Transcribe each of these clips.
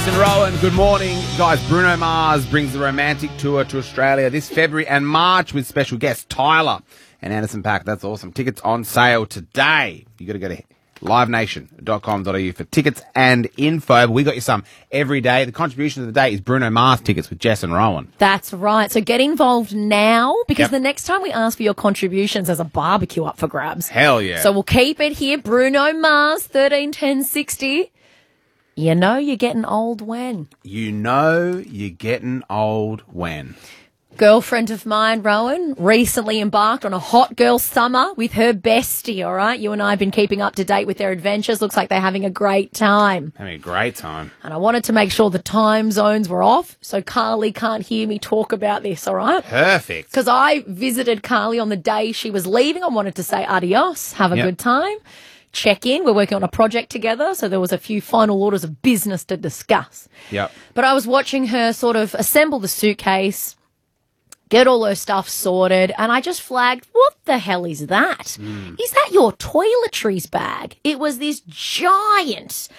Jason Rowan, good morning. Guys, Bruno Mars brings the romantic tour to Australia this February and March with special guests Tyler and Anderson .Paak. That's awesome. Tickets on sale today. You got to go to livenation.com.au for tickets and info. We got you some every day. The contribution of the day is Bruno Mars tickets with Jess and Rowan. That's right. So get involved now because the next time we ask for your contributions, there's a barbecue up for grabs. Hell yeah. So we'll keep it here. Bruno Mars, 131060. You know you're getting old when? You know you're getting old when? Girlfriend of mine, Rowan, recently embarked on a hot girl summer with her bestie, all right? You and I have been keeping up to date with their adventures. Looks like they're having a great time. Having a great time. And I wanted to make sure the time zones were off so Carly can't hear me talk about this, all right? Perfect. Because I visited Carly on the day she was leaving. I wanted to say adios, have a good time, check in. We're working on a project together, so there was a few final orders of business to discuss. Yep. But I was watching her sort of assemble the suitcase, get all her stuff sorted, and I just flagged, what the hell is that? Is that your toiletries bag? It was this giant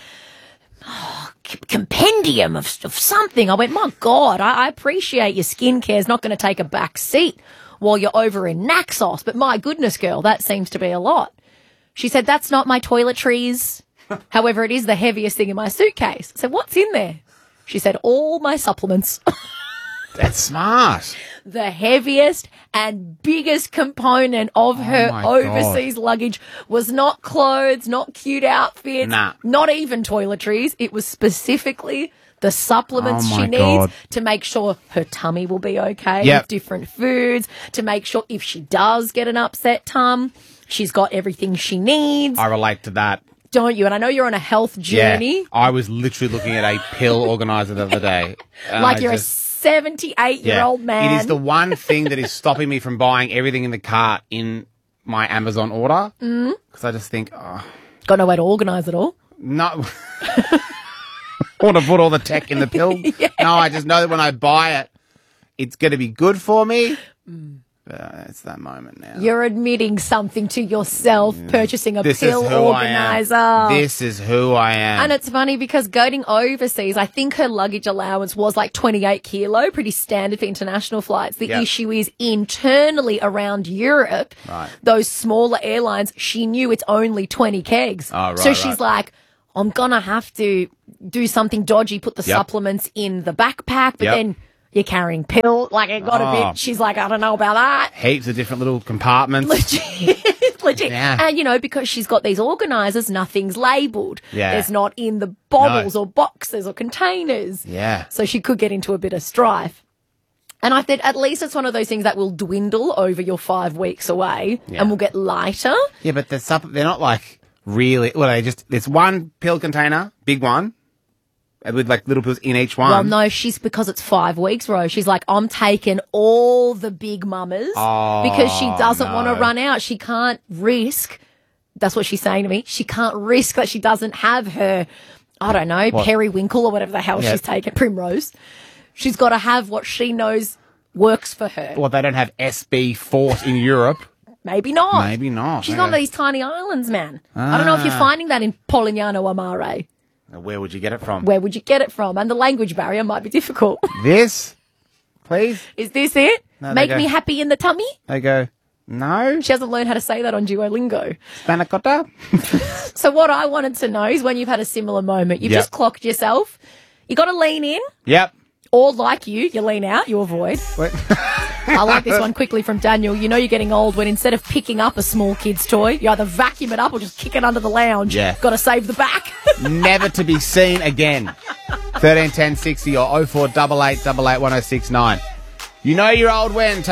compendium of something. I went, my God, I appreciate your skincare is not going to take a back seat while you're over in Naxos, but my goodness, girl, that seems to be a lot. She said, that's not my toiletries. However, it is the heaviest thing in my suitcase. I said, what's in there? She said, all my supplements. That's smart. The heaviest and biggest component of her overseas luggage was not clothes, not cute outfits, not even toiletries. It was specifically the supplements she needs to make sure her tummy will be okay with different foods, to make sure if she does get an upset tum, she's got everything she needs. I relate to that. Don't you? And I know you're on a health journey. Yeah, I was literally looking at a pill organizer the other day. Like you're a 78-year-old man. It is the one thing that is stopping me from buying everything in the cart in my Amazon order. Because I just think, got no way to organise it all. No. I want to put all the tech in the pill. No, I just know that when I buy it, it's going to be good for me. It's that moment now. You're admitting something to yourself, purchasing a pill organizer. This is who I am. And it's funny because going overseas, I think her luggage allowance was like 28 kilo, pretty standard for international flights. The issue is internally around Europe, those smaller airlines, she knew it's only 20 kegs. So she's like, I'm going to have to do something dodgy, put the supplements in the backpack, but then you're carrying pill, like it got a bit, she's like, I don't know about that. Heaps of different little compartments. Legit. Yeah. And, you know, because she's got these organisers, nothing's labelled. Yeah. It's not in the bottles or boxes or containers. Yeah. So she could get into a bit of strife. And I think at least it's one of those things that will dwindle over your 5 weeks away and will get lighter. Yeah, but they're not like really, it's one pill container, big one, with like little pills in each one. Well, no, because it's 5 weeks, Rose. She's like, I'm taking all the big mamas because she doesn't want to run out. She can't risk. That's what she's saying to me. She can't risk that she doesn't have her, I don't know, periwinkle or whatever the hell she's taking, primrose. She's got to have what she knows works for her. Well, they don't have SB Force in Europe. Maybe not. Maybe not. She's on these tiny islands, man. I don't know if you're finding that in Polignano Amare. Where would you get it from? Where would you get it from? And the language barrier might be difficult. This? Please? Is this it? No, Make me happy in the tummy? They go, no. She hasn't learned how to say that on Duolingo. Spanacotta? So what I wanted to know is when you've had a similar moment, you've just clocked yourself, you got to lean in. Yep. Or like you lean out, you avoid. I like this one quickly from Daniel. You know you're getting old when instead of picking up a small kid's toy, you either vacuum it up or just kick it under the lounge. Yeah. Got to save the back. Never to be seen again. 13 10 60 or 0488 88 1069. You know you're old when.